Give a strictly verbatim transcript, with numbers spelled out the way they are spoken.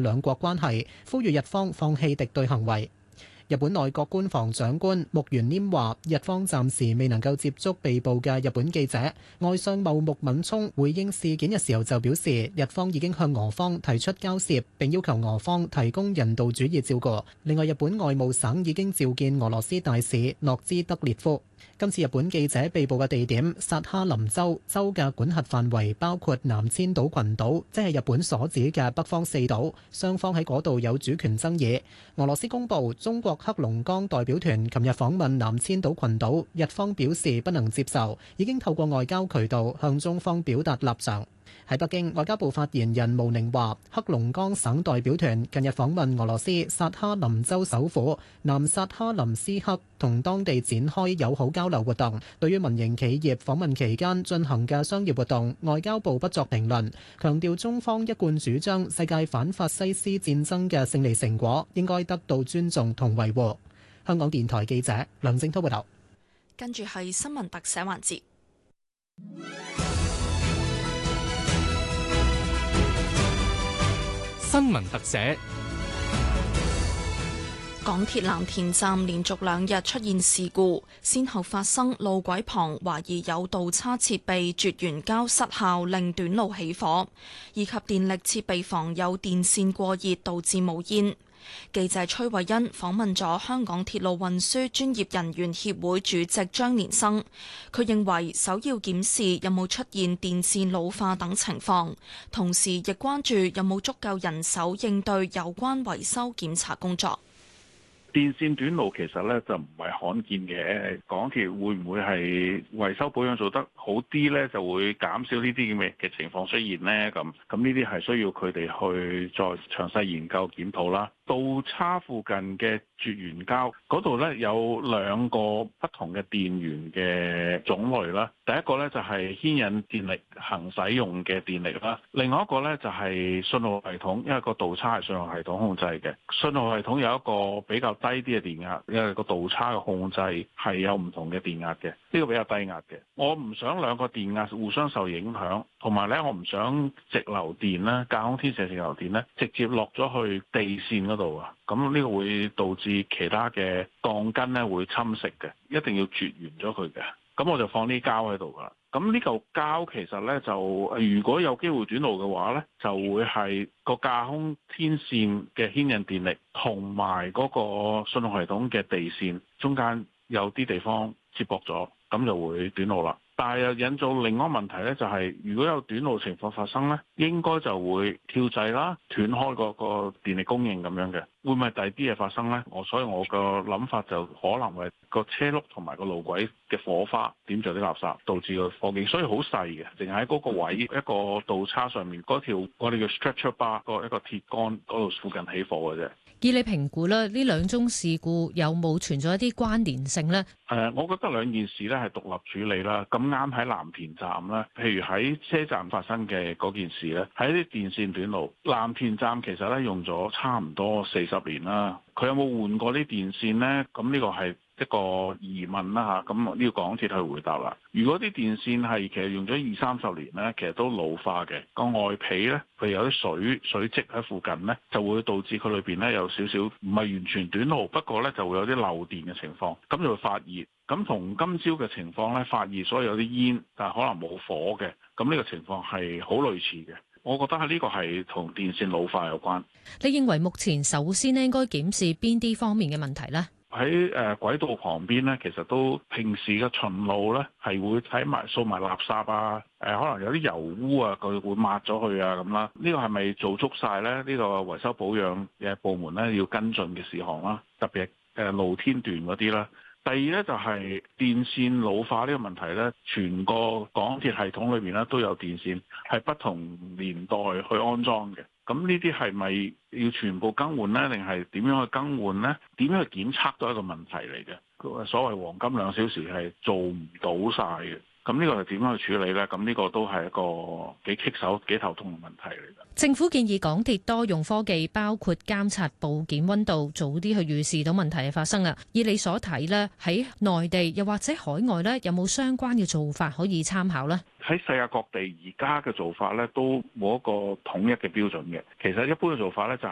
兩國關係，呼籲日方放棄敵對行為。日本內閣官房長官木原稔話：日方暫時未能夠接觸被捕嘅日本記者。外相茂木敏充回應事件嘅時候就表示，日方已經向俄方提出交涉，並要求俄方提供人道主義照顧。另外，日本外務省已經召見俄羅斯大使諾茲德列夫。今次日本記者被捕嘅地點薩哈林州，州嘅管轄範圍包括南千島群島，即係日本所指嘅北方四島。雙方喺嗰度有主權爭議。俄羅斯公布中國黑龍江代表團琴日訪問南千島群島，日方表示不能接受，已經透過外交渠道向中方表達立場。喺北京，外交部發言人毛寧話，黑龍江省代表團近日訪問俄羅斯薩哈林州首府南薩哈林斯克，同當地展開友好交流活動。對於民營企業訪問期間進行嘅商業活動，外交部不作評論，強調中方一貫主張世界反法西斯戰爭嘅勝利成果應該得到尊重同維護。香港電台記者梁正滔報道。 跟住係新聞特寫環節。 新聞特寫。 港鐵藍田站連續兩日出現事故，先後發生路軌旁懷疑有倒叉設備絕緣膠失效令短路起火，以及電力設備房有電線過熱導致冒煙。記者崔慧欣訪問咗香港鐵路運輸專業人員協會主席張連生，佢認為首要檢視有冇出現電線老化等情況，同時亦關注有冇足夠人手應對有關維修檢查工作。 電線短路其實咧就唔係罕見嘅，港鐵會唔會係維修保養做得好啲咧，就會減少呢啲咁嘅嘅情況出現咧？咁咁呢啲係需要佢哋去再詳細研究檢討啦。倒叉附近嘅絕緣膠嗰度咧有兩個不同嘅電源嘅種類啦。第一個咧就係牽引電力行使用嘅電力啦，另外一個咧就係信號系統，因為個倒叉係信號系統控制嘅。信號系統有一個比較低啲嘅電壓，因為個倒叉嘅控制係有唔同嘅電壓嘅，呢個比較低壓嘅。我唔想兩個電壓互相受影響，同埋咧我唔想直流電啦，架空天射直流電咧直接落咗去地線嗰度啊，咁呢個會導致其他嘅鋼筋咧會侵蝕嘅，一定要絕緣咗佢嘅。咁我就放啲膠喺度噶啦。咁呢嚿膠其實咧就如果有機會短路嘅話咧，就會係個架空天線嘅牽引電力同埋嗰個信號系統嘅地線中間有啲地方接駁咗，咁就會短路啦。但係又引造另外一個問題咧，就係如果有短路情況發生咧，應該就會跳掣啦，斷開嗰個電力供應咁樣嘅。會唔會第二啲嘢發生咧？我所以我個諗法就可能係個車轆同埋個路軌嘅火花點着啲垃圾，導致個火警。所以好細嘅，淨係喺嗰個位一個倒叉上面嗰條我哋叫 stretcher bar 個一個鐵桿嗰度附近起火嘅啫。 以你評估咧，呢兩宗事故有冇存在一啲關聯性呢？ 誒、呃，我覺得兩件事咧係獨立處理啦。咁啱喺藍田站啦，譬如喺車站發生嘅嗰件事咧，喺啲電線短路。藍田站其實咧用咗差唔多四十年啦，佢有冇換過啲電線呢？咁呢個係一個疑問啦嚇。咁呢個港鐵去回答啦。如果啲電線係其實用咗二三十年咧，其實都老化嘅，個外皮咧，譬如有啲水水漬喺附近咧，就會導致佢裏邊咧有少少唔係完全短路，不過咧就會有啲漏電嘅情況，咁就會發熱。咁同今朝嘅情況咧，發熱所以有啲煙，但係可能冇火嘅。咁呢個情況係好類似嘅。我覺得係呢個係同電線老化有關。 你認為目前首先咧應該檢視邊啲方面嘅問題呢？ 喺誒軌道旁邊咧，其實都平時嘅巡路咧係會睇埋掃埋垃圾啊，誒可能有啲油污啊，佢會抹咗去啊咁啦。呢個係咪做足晒咧？呢個維修保養嘅部門咧要跟進嘅事項啦，特別係誒露天段嗰啲啦。第二咧就係電線老化呢個問題咧，全個港鐵系統裏邊咧都有電線係不同年代去安裝嘅。咁呢啲係咪要全部更換呢？定係點樣去更換呢？點樣去檢測都係一個問題嚟嘅。所謂黃金兩小時係做唔到晒嘅。咁呢個係點樣去處理呢？咁呢個都係一個幾棘手、幾頭痛嘅問題嚟嘅。 政府建議港鐵多用科技，包括監察部件溫度，早啲去預示到問題嘅發生啊。以你所睇呢，喺內地又或者海外呢，有冇相關嘅做法可以參考呢？ 喺世界各地而家嘅做法呢，都冇一個統一嘅標準嘅。其實一般嘅做法呢，就